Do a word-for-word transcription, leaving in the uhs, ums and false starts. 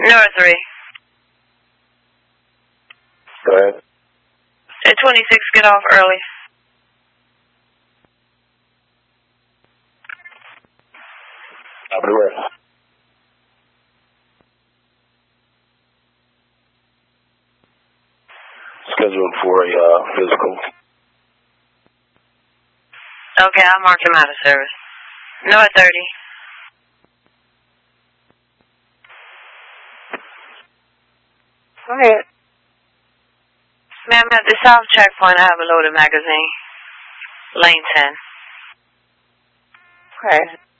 Number three. Go ahead. At twenty-six, get off early. Top of the rest. Scheduled for a uh, physical. Okay, I'll mark him out of service. Number thirty. Go ahead. Ma'am, at the south checkpoint, I have a loaded magazine. Lane ten. Okay.